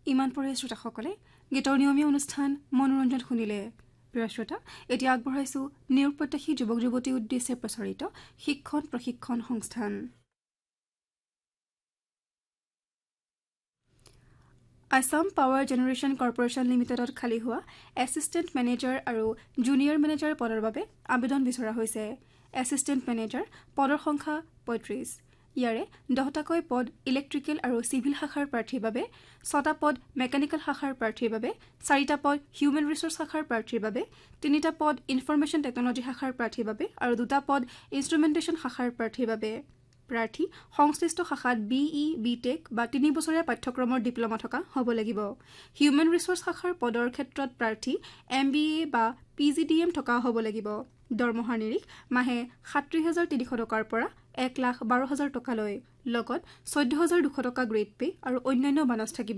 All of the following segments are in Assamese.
ইমান পৰে শ্ৰোতাসকলে গীতৰ নিয়মীয়া অনুষ্ঠান মনোৰঞ্জন শুনিলে। প্ৰিয় শ্ৰোতা, এতিয়া আগবঢ়াইছো নিয়োগ প্ৰত্যাশী যুৱক যুৱতী উদ্দেশ্যে প্ৰচাৰিত শিক্ষণ প্ৰশিক্ষণ সংস্থান। আছাম পাৱাৰ জেনেৰেশ্যন কৰ্পোৰেশ্যন লিমিটেডত খালী হোৱা এছিষ্টেণ্ট মেনেজাৰ আৰু জুনিয়ৰ মেনেজাৰ পদৰ বাবে আবেদন বিচৰা হৈছে। এছিষ্টেণ্ট মেনেজাৰ পদৰ সংখ্যা ৩৫। ইয়াৰে 10টাকৈ পদ ইলেক্ট্ৰিকেল আৰু চিভিল শাখাৰ প্ৰাৰ্থীৰ বাবে, 6টা পদ মেকানিকেল শাখাৰ প্ৰাৰ্থীৰ বাবে, 4টা পদ হিউমেন ৰিচোৰ্চ শাখাৰ প্ৰাৰ্থীৰ বাবে, 3টা পদ ইনফৰমেশ্যন টেকনলজি শাখাৰ প্ৰাৰ্থীৰ বাবে আৰু 2টা পদ ইনষ্ট্ৰুমেণ্টেশ্যন শাখাৰ প্ৰাৰ্থীৰ বাবে। প্ৰাৰ্থী সংশ্লিষ্ট শাখাত BE, BTech বা 3 বছৰীয়া পাঠ্যক্ৰমৰ ডিপ্ল'মা থকা হ'ব লাগিব। হিউমেন ৰিচোৰ্চ শাখাৰ পদৰ ক্ষেত্ৰত প্ৰাৰ্থী MBA বা PGDM থকা হ'ব লাগিব। দৰমহাৰ নিৰিখ মাহে ৩৭,৩০০ টকাৰ পৰা ১,১২,০০০ টকালৈ, লগত ১৪,২০০ টকা গ্ৰেড পে আৰু অন্যান্য বানচ থাকিব।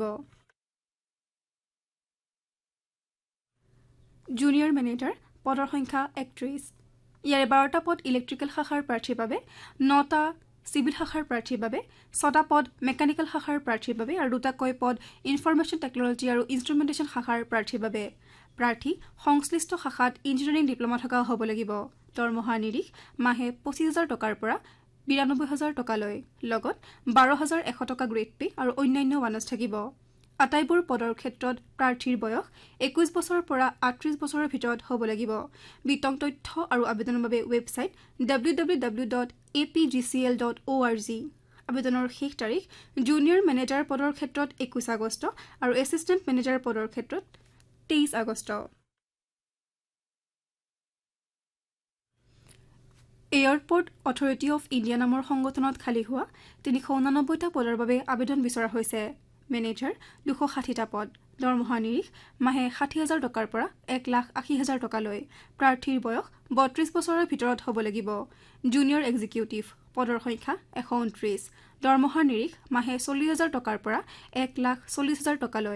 জুনিয়ৰ মেনেজাৰ পদৰ সংখ্যা ৩১। ইয়াৰে 12টা পদ ইলেক্ট্ৰিকেল শাখাৰ প্ৰাৰ্থীৰ বাবে, 9টা চিভিল শাখাৰ প্ৰাৰ্থীৰ বাবে, 6টা পদ মেকানিকেল শাখাৰ প্ৰাৰ্থীৰ বাবে আৰু 2টাকৈ পদ ইনফৰমেশ্যন টেকনলজি আৰু ইনষ্ট্ৰুমেণ্টেশ্যন শাখাৰ প্ৰাৰ্থীৰ বাবে। প্ৰাৰ্থী সংশ্লিষ্ট শাখাত ইঞ্জিনিয়াৰিং ডিপ্ল'মা থকা হ'ব লাগিব। দৰমহাৰ নিৰিখ মাহে 25,০০০ টকাৰ পৰা ৯২,০০০ টকালৈ, লগত ১২,১০০ টকা গ্ৰেড পে আৰু অন্যান্য বানচ থাকিব। আটাইবোৰ পদৰ ক্ষেত্ৰত প্ৰাৰ্থীৰ বয়স 21 বছৰৰ পৰা ৩৮ বছৰৰ ভিতৰত হ'ব লাগিব। বিতং তথ্য আৰু আবেদনৰ বাবে ৱেবছাইট www.apgcl.org। আবেদনৰ শেষ তাৰিখ জুনিয়ৰ মেনেজাৰ পদৰ ক্ষেত্ৰত 21 আগষ্ট আৰু এছিষ্টেণ্ট মেনেজাৰ পদৰ ক্ষেত্ৰত 23 August. Airport authority of India নামৰ সংগঠনত খালী হোৱা ৩৮৯টা পদৰ বাবে আবেদন বিচৰা হৈছে। মেনেজাৰ 260টা পদ। দৰমহা নিৰিখ মাহে ৬০,০০০ টকাৰ পৰা ১,৮০,০০০ টকালৈ। প্ৰাৰ্থীৰ বয়স ৩২ বছৰৰ ভিতৰত হ'ব লাগিব। জুনিয়ৰ এক্সিকিউটিভ পদৰ সংখ্যা 129। দৰমহাৰ নিৰিখ মাহে ৪০,০০০ টকাৰ পৰা ১,৪০,০০০ টকালৈ।